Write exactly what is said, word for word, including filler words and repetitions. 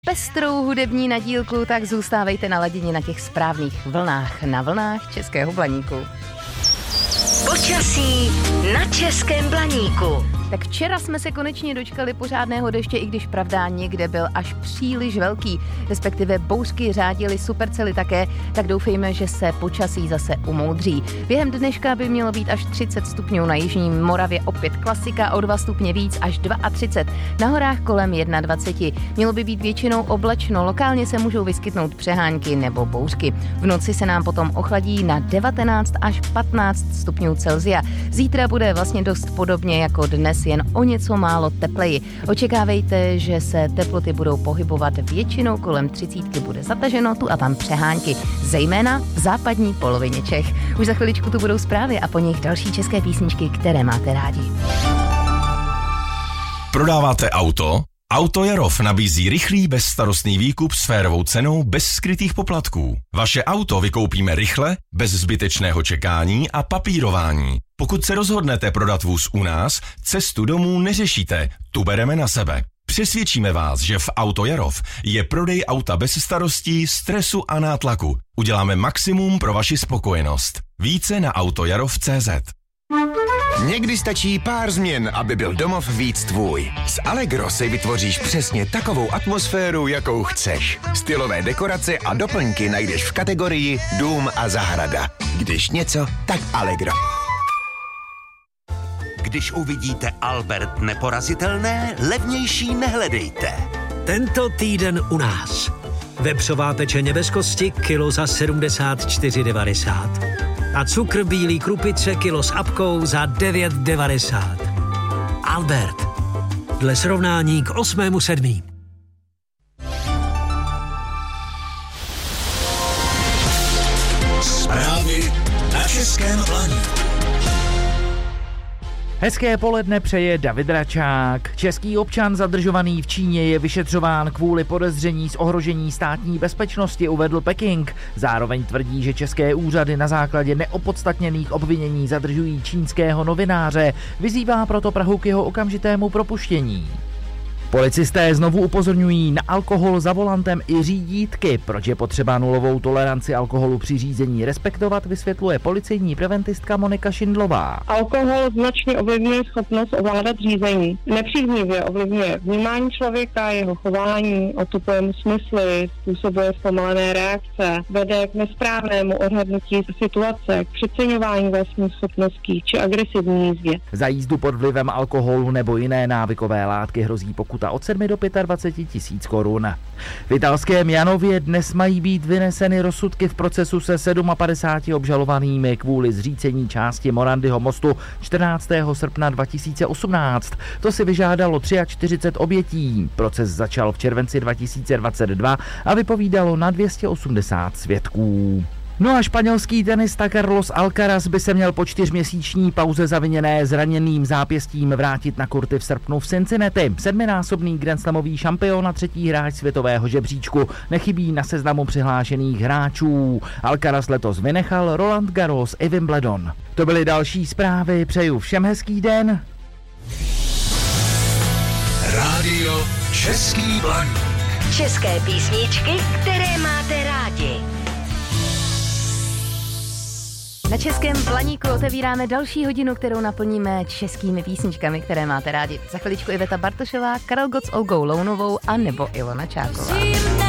pestrou hudební nadílku, tak zůstávejte naladěni na těch správných vlnách, na vlnách Českého Blaníku. Počasí na Českém Blaníku. Tak včera jsme se konečně dočkali pořádného deště, i když pravda někde byl až příliš velký, respektive bouřky řádily supercely také, tak doufejme, že se počasí zase umoudří. Během dneška by mělo být až třicet stupňů, na jižní Moravě opět klasika, o dva stupně víc až třicet dva, na horách kolem dvacet jedna. Mělo by být většinou oblačno, lokálně se můžou vyskytnout přehánky nebo bouřky. V noci se nám potom ochladí na devatenáct až patnáct stupňů Celsia. Zítra bude vlastně dost podobně jako dnes, jen o něco málo tepleji. Očekávejte, že se teploty budou pohybovat většinou kolem třicítky, bude zataženo, tu a tam přehánky, zejména v západní polovině Čech. Už za chviličku tu budou zprávy a po nich další české písničky, které máte rádi. Prodáváte auto? Auto Jarov nabízí rychlý, bezstarostný výkup s férovou cenou bez skrytých poplatků. Vaše auto vykoupíme rychle, bez zbytečného čekání a papírování. Pokud se rozhodnete prodat vůz u nás, cestu domů neřešíte, tu bereme na sebe. Přesvědčíme vás, že v Auto Jarov je prodej auta bez starostí, stresu a nátlaku. Uděláme maximum pro vaši spokojenost. Více na autojarov tečka cé zet. Někdy stačí pár změn, aby byl domov víc tvůj. S Allegro si vytvoříš přesně takovou atmosféru, jakou chceš. Stylové dekorace a doplňky najdeš v kategorii Dům a zahrada. Když něco, tak Allegro. Když uvidíte Albert neporazitelné, levnější nehledejte. Tento týden u nás. Vepřová pečeně bez kosti, kilo za sedmdesát čtyři devadesát. A cukr bílý krupice, kilo s apkou za devět devadesát. Albert. Dle srovnání k osmému sedmý. Zprávy na Českém Blaníku. Hezké poledne přeje David Račák. Český občan zadržovaný v Číně je vyšetřován kvůli podezření z ohrožení státní bezpečnosti, uvedl Peking. Zároveň tvrdí, že české úřady na základě neopodstatněných obvinění zadržují čínského novináře. Vyzývá proto Prahu k jeho okamžitému propuštění. Policisté znovu upozorňují na alkohol za volantem i řídítky. Proč je potřeba nulovou toleranci alkoholu při řízení respektovat, vysvětluje policejní preventistka Monika Šindlová. Alkohol značně ovlivňuje schopnost ovládat řízení. Nepříznivě ovlivňuje vnímání člověka, jeho chování, otupuje mu smysly, způsobuje zpomalené reakce, vede k nesprávnému odhadnutí situace, k přeceňování vlastních schopností či agresivní jízdě. Za jízdu pod vlivem alkoholu nebo jiné návykové látky hrozí pokuta od sedmi do dvaceti pěti tisíc korun. V italském Janově dnes mají být vyneseny rozsudky v procesu se padesáti sedmi obžalovanými kvůli zřícení části Morandyho mostu čtrnáctého srpna dva tisíce osmnáct. To si vyžádalo čtyřicet tři obětí. Proces začal v červenci dva tisíce dvacet dva a vypovídalo na dvě stě osmdesát svědků. No a španělský tenista Carlos Alcaraz by se měl po čtyřměsíční pauze zaviněné zraněným zápěstím vrátit na kurty v srpnu v Cincinnati. Sedminásobný grandslamový šampion a třetí hráč světového žebříčku nechybí na seznamu přihlášených hráčů. Alcaraz letos vynechal Roland Garros i Wimbledon. To byly další zprávy, přeju všem hezký den. Rádio Český Blaník. České písničky, které máte rádi. Na Českém Blaníku otevíráme další hodinu, kterou naplníme českými písničkami, které máte rádi. Za chviličku Iveta Bartošová, Karel Gott s Olgou Lounovou a nebo Ilona Čáková.